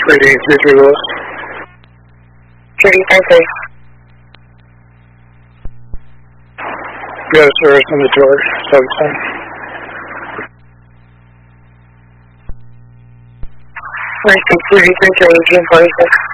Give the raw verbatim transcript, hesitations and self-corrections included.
Reading three three Lewis. Judy, thank you. We got a service on the tour, seven ten. Nice to see you, three three, June forty-six.